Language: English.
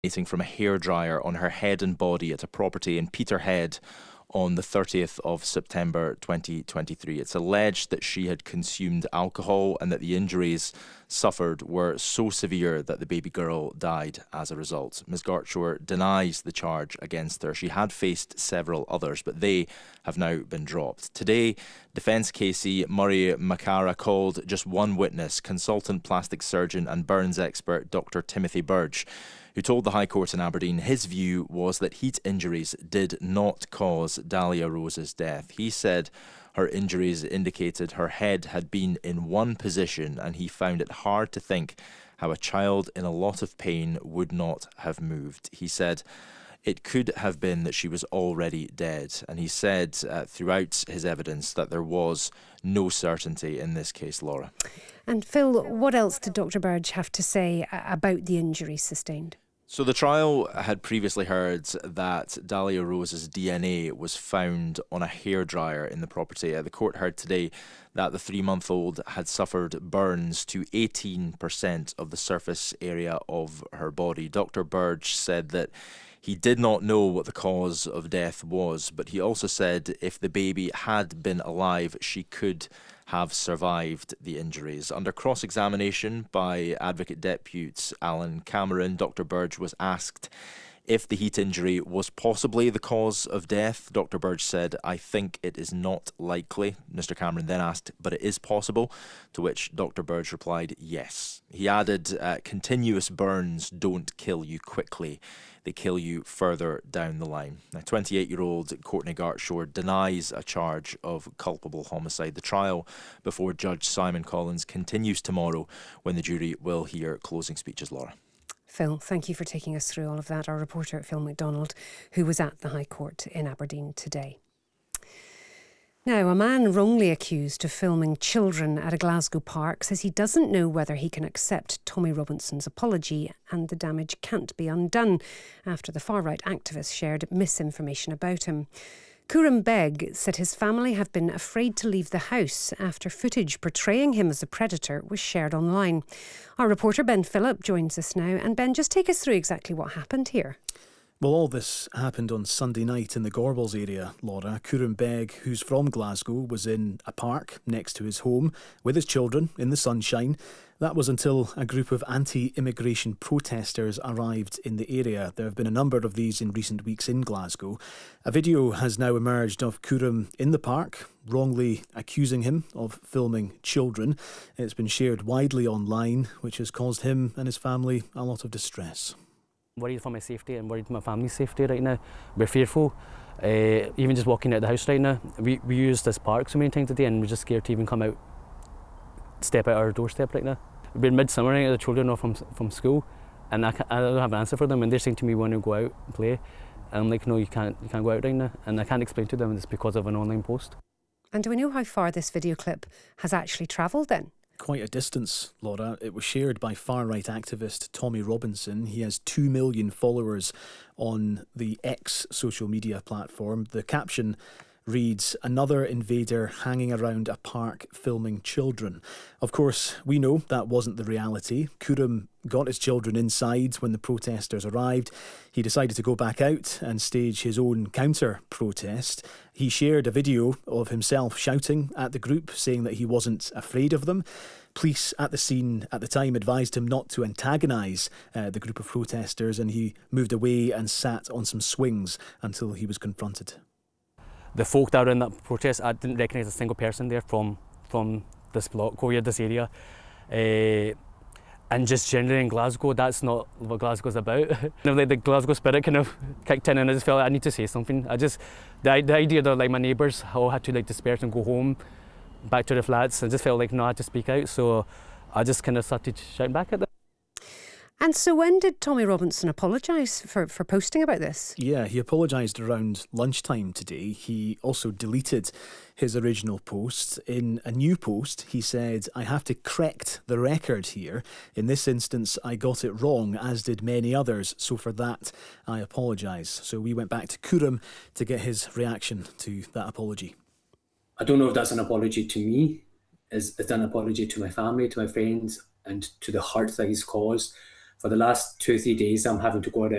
from a hairdryer on her head and body at a property in Peterhead on the 30th of September 2023. It's alleged that she had consumed alcohol and that the injuries suffered were so severe that the baby girl died as a result. Ms. Gartshore denies the charge against her. She had faced several others, but they have now been dropped. Today, defence Casey Murray Macara called just one witness, consultant plastic surgeon and burns expert Dr. Timothy Burge, who told the High Court in Aberdeen his view was that heat injuries did not cause Dahlia Rose's death. He said her injuries indicated her head had been in one position, and he found it hard to think how a child in a lot of pain would not have moved. He said it could have been that she was already dead, and he said throughout his evidence that there was no certainty in this case, Laura. And Phil, what else did Dr. Burge have to say about the injuries sustained? So the trial had previously heard that Dahlia Rose's DNA was found on a hairdryer in the property. The court heard today that the 3-month-old had suffered burns to 18% of the surface area of her body. Dr. Burge said that he did not know what the cause of death was, but he also said if the baby had been alive, she could have survived the injuries. Under cross-examination by Advocate Depute Alan Cameron, Dr. Burge was asked if the heat injury was possibly the cause of death. Dr. Burge said, "I think it is not likely." Mr. Cameron then asked, "But it is possible?" To which Dr. Burge replied, "Yes." He added, "Continuous burns don't kill you quickly. They kill you further down the line." Now, 28-year-old Courtney Gartshore denies a charge of culpable homicide. The trial before Judge Simon Collins continues tomorrow when the jury will hear closing speeches, Laura. Phil, thank you for taking us through all of that. Our reporter, Phil McDonald, who was at the High Court in Aberdeen today. Now, a man wrongly accused of filming children at a Glasgow park says he doesn't know whether he can accept Tommy Robinson's apology, and the damage can't be undone after the far-right activist shared misinformation about him. Kuram Beg said his family have been afraid to leave the house after footage portraying him as a predator was shared online. Our reporter Ben Phillip joins us now. And Ben, just take us through exactly what happened here. Well, all this happened on Sunday night in the Gorbals area, Laura. Kuram Beg, who's from Glasgow, was in a park next to his home with his children in the sunshine. That was until a group of anti-immigration protesters arrived in the area. There have been a number of these in recent weeks in Glasgow. A video has now emerged of Kuram in the park, wrongly accusing him of filming children. It's been shared widely online, which has caused him and his family a lot of distress. Worried for my safety and worried for my family's safety right now. We're fearful. Even just walking out of the house right now. We use this park so many times a day and we're just scared to even step out our doorstep right now. We're midsummer right now, the children are from school, and I don't have an answer for them, and they're saying to me, "Want to go out and play?" And I'm like, "No, you can't go out right now," and I can't explain to them it's because of an online post. And do we know how far this video clip has actually travelled then? Quite a distance, Laura. It was shared by far-right activist Tommy Robinson. He has 2 million followers on the X social media platform. The caption reads, "Another invader hanging around a park filming children." Of course, we know that wasn't the reality. Kuram got his children inside when the protesters arrived. He decided to go back out and stage his own counter-protest. He shared a video of himself shouting at the group, saying that he wasn't afraid of them. Police at the scene at the time advised him not to antagonise the group of protesters, and he moved away and sat on some swings until he was confronted. The folk that were in that protest, I didn't recognise a single person there from this block or this area. And just generally in Glasgow, that's not what Glasgow's about. Like the Glasgow spirit kind of kicked in, and I just felt like I need to say something. The idea that like my neighbours all had to disperse and go home, back to their flats, I just felt like I had to speak out. So I just kind of started shouting back at them. And so when did Tommy Robinson apologise for posting about this? Yeah, he apologised around lunchtime today. He also deleted his original post. In a new post, he said, "I have to correct the record here. In this instance, I got it wrong, as did many others. So for that, I apologise." So we went back to Kuram to get his reaction to that apology. I don't know if that's an apology to me. Is an apology to my family, to my friends, and to the hurt that he's caused. For the last 2 or 3 days, I'm having to go out